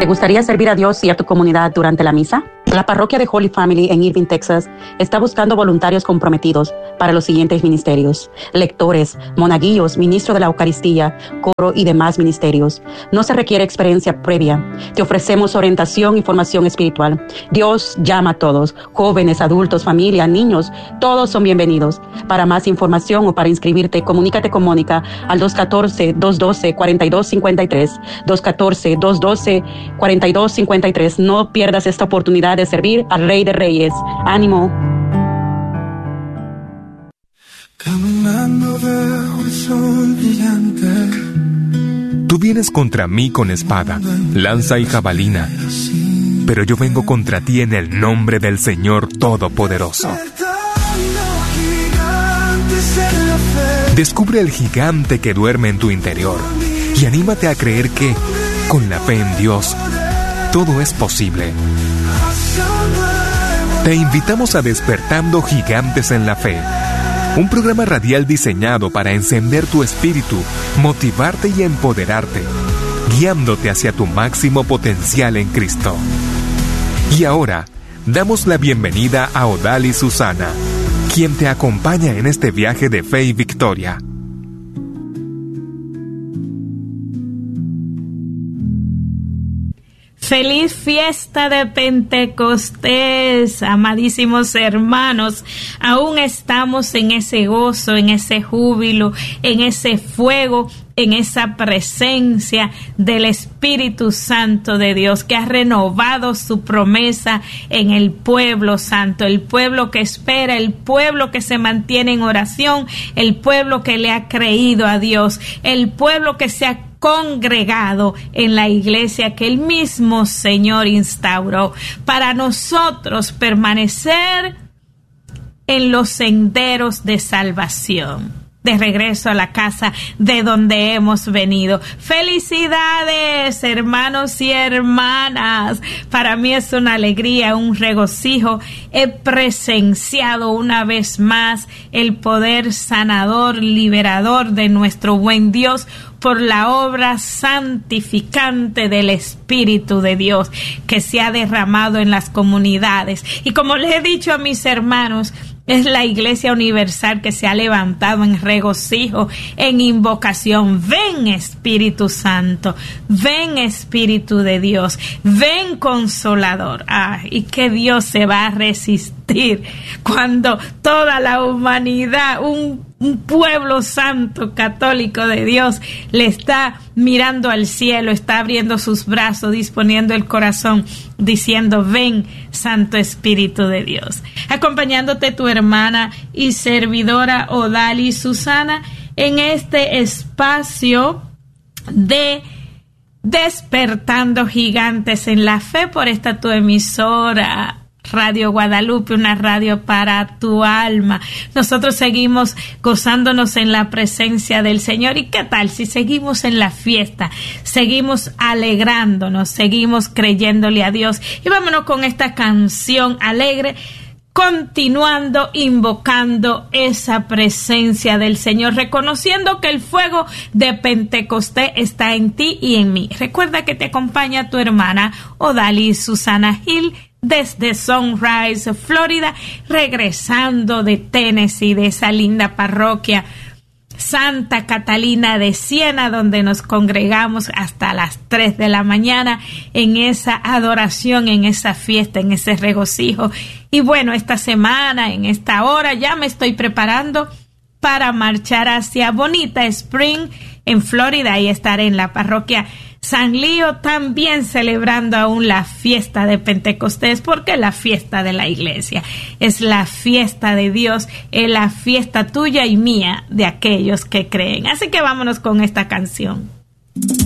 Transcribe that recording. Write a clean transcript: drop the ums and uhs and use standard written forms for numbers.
¿Te gustaría servir a Dios y a tu comunidad durante la misa? La parroquia de Holy Family en Irving, Texas, está buscando voluntarios comprometidos para los siguientes ministerios: lectores, monaguillos, ministro de la Eucaristía, coro y demás ministerios. No se requiere experiencia previa. Te ofrecemos orientación y formación espiritual. Dios llama a todos, jóvenes, adultos, familia, niños, todos son bienvenidos. Para más información o para inscribirte, comunícate con Mónica al 214-212-4253, 214-212-4253. No pierdas esta oportunidad de servir al Rey de Reyes. ¡Ánimo! Caminando bajo el sol brillante. Tú vienes contra mí con espada, lanza y jabalina, pero yo vengo contra ti en el nombre del Señor Todopoderoso. Descubre el gigante que duerme en tu interior y anímate a creer que, con la fe en Dios, todo es posible. Te invitamos a Despertando Gigantes en la Fe, un programa radial diseñado para encender tu espíritu, motivarte y empoderarte, guiándote hacia tu máximo potencial en Cristo. Y ahora, damos la bienvenida a Odalis Susana, quien te acompaña en este viaje de fe y victoria. Feliz fiesta de Pentecostés, amadísimos hermanos. Aún estamos en ese gozo, en ese júbilo, en ese fuego, en esa presencia del Espíritu Santo de Dios, que ha renovado su promesa en el pueblo santo, el pueblo que espera, el pueblo que se mantiene en oración, el pueblo que le ha creído a Dios, el pueblo que se ha congregado en la iglesia que el mismo Señor instauró para nosotros permanecer en los senderos de salvación, de regreso a la casa de donde hemos venido. ¡Felicidades, hermanos y hermanas! Para mí es una alegría, un regocijo. He presenciado una vez más el poder sanador, liberador de nuestro buen Dios por la obra santificante del Espíritu de Dios que se ha derramado en las comunidades. Y como les he dicho a mis hermanos, es la Iglesia Universal que se ha levantado en regocijo, en invocación. Ven, Espíritu Santo, ven, Espíritu de Dios, ven, Consolador. Y que Dios se va a resistir cuando toda la humanidad, un pueblo santo, católico de Dios, le está mirando al cielo, está abriendo sus brazos, disponiendo el corazón, diciendo: ven, Santo Espíritu de Dios. Acompañándote tu hermana y servidora Odalis Susana en este espacio de Despertando Gigantes en la Fe por esta tu emisora Radio Guadalupe, una radio para tu alma. Nosotros seguimos gozándonos en la presencia del Señor. ¿Y qué tal si seguimos en la fiesta? Seguimos alegrándonos, seguimos creyéndole a Dios. Y vámonos con esta canción alegre, continuando invocando esa presencia del Señor, reconociendo que el fuego de Pentecostés está en ti y en mí. Recuerda que te acompaña tu hermana Odalis Susana Gil desde Sunrise, Florida, regresando de Tennessee, de esa linda parroquia Santa Catalina de Siena, donde nos congregamos hasta las 3 de la mañana en esa adoración, en esa fiesta, en ese regocijo. Y bueno, esta semana, en esta hora, ya me estoy preparando para marchar hacia Bonita Spring, en Florida, y estar en la parroquia San Lío, también celebrando aún la fiesta de Pentecostés, porque la fiesta de la iglesia es la fiesta de Dios, es la fiesta tuya y mía, de aquellos que creen. Así que vámonos con esta canción.